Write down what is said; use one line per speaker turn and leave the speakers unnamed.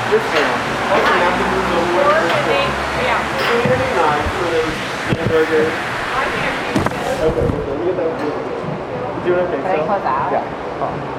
This one. I can have to move over. Yeah. For those dinner burgers. Okay, let me get that. You doing okay?
Can I close out?
Yeah.